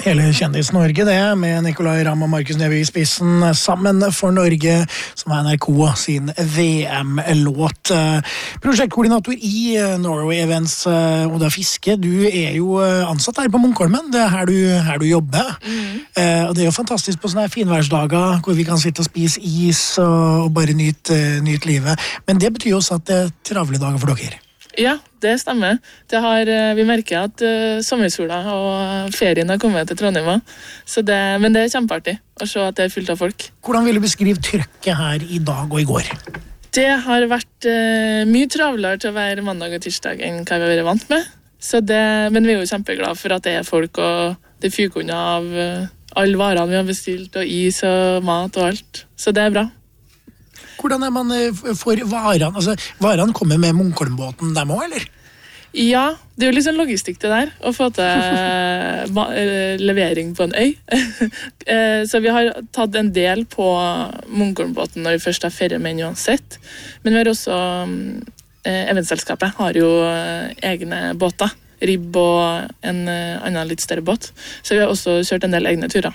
Hele Kjendis-Norge det, med Nicolai Ramm og Markus Neby i spissen, sammen for Norge, som er NRK sin VM-låt. Prosjektkoordinator i Norway Events, Oda Fiske, du er jo ansatt her på Munkholmen, det er her du jobber. Og det er jo fantastisk på sånne finværsdager, hvor vi kan sitte og spise is og bare nyte livet. Men det betyr også at det er travle dager for dere. Ja, det stemmer. Vi merker at sommersola og ferien har kommet til Trondheim. Men det er kjempeartig å se at det er fullt av folk. Hvordan vil du beskrive trykket her i dag og i går? Det har vært mye travlere til å være mandag og tirsdag enn hva vi har vært vant med. Men vi er jo kjempeglade for at det er folk, og det fyker unna av alle varene vi har bestilt, og is og mat og alt. Så det er bra. Hvordan er man for varene? Altså, varene kommer med Munkholmbåten dem også, eller? Ja, det er jo litt sånn logistikk det der, å få til levering på en øy. Så vi har tatt en del på Munkholmbåten når vi først har ferie med uansett. Men vi har også, eventselskapet har jo egne båter, ribb og en annen litt større båt. Så vi har også kjørt en del egne turer,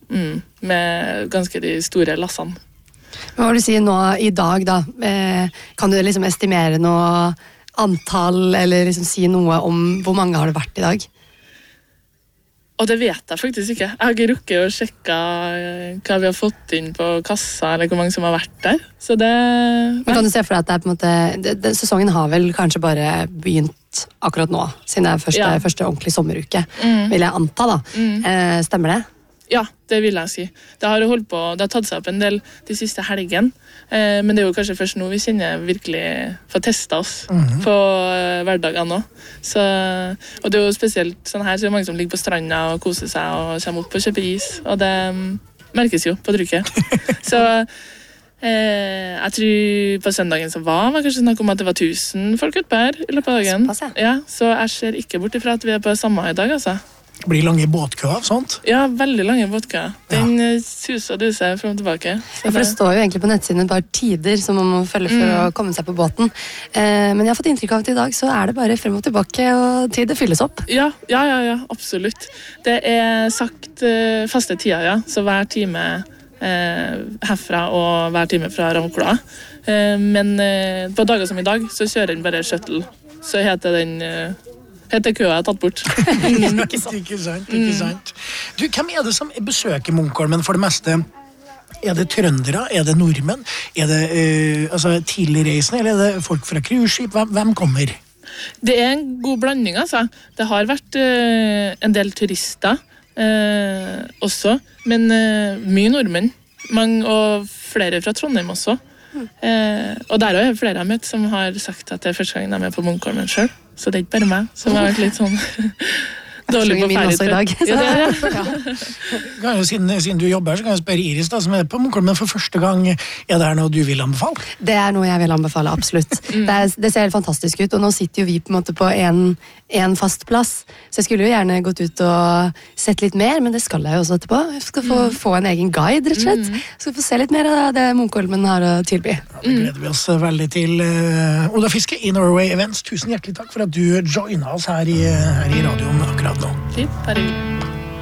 med ganske de store lassene. Hva vil du si nå i dag da? Kan du liksom estimere noe antall, eller liksom si noe om hvor mange har det vært i dag? Og det vet jeg faktisk ikke. Jeg har ikke rukket å sjekke hva vi har fått inn på kassa, eller hvor mange som har vært der. Men kan du se for deg at det er på en måte, sesongen har vel kanskje bare begynt akkurat nå, siden det er første ordentlig sommeruke, vil jeg anta da. Stemmer det? Ja, det vil jeg si. Det har tatt seg opp en del de siste helgene, men det er jo kanskje først nå vi kjenner virkelig for å teste oss på hverdagene også. Og det er jo spesielt sånn her, så det er mange som ligger på stranda og koser seg og kommer opp og kjøper is, og det merkes jo på trykket. Så jeg tror på søndagen så var kanskje snakk om at det var 1000 folk ute her i løpet av dagen. Ja, så jeg ser ikke bort ifra at vi er på samme i dag, altså. Det blir lange båtkøer, sånt? Ja, veldig lange båtkøer. Den suser og duser frem og tilbake. For det står jo egentlig på nettsiden et par tider som man må følge for å komme seg på båten. Men jeg har fått inntrykk av at i dag så er det bare frem og tilbake, og tid det fylles opp. Ja, absolutt. Det er sagt faste tider, ja. Så hver time herfra og hver time fra Ramkloa. Men på dager som i dag så kjører den bare shuttle. Så heter køa er tatt bort. Ikke sant. Du, hvem er det som besøker Munkholmen for det meste? Er det trøndere? Er det nordmenn? Er det tilreisende? Eller er det folk fra cruiseskip? Hvem kommer? Det er en god blanding, altså. Det har vært en del turister også, men mye nordmenn. Mange, og flere fra Trondheim også. Og der er flere jeg har møtt som har sagt at det er første gang de er med på Munkholmen selv. Så det er ikke bare meg som har vært litt sånn dårlig på ferie. Også i dag. Siden du jobber, så kan jeg spørre Iris, da, som er på Munkholmen for første gang. Er det noe du vil anbefale? Det er noe jeg vil anbefale, absolutt. Det ser helt fantastisk ut, og nå sitter jo vi på en måte på en fast plass. Så jeg skulle jo gjerne gått ut og sett litt mer, men det skal jeg jo også etterpå. Jeg skal få en egen guide, rett og slett. Jeg skal få se litt mer av det Munkholmen har å tilby. Det gleder vi oss veldig til. Oda Fiske i Norway Events, tusen hjertelig takk for at du joinet oss her i radioen akkurat nå. Fint,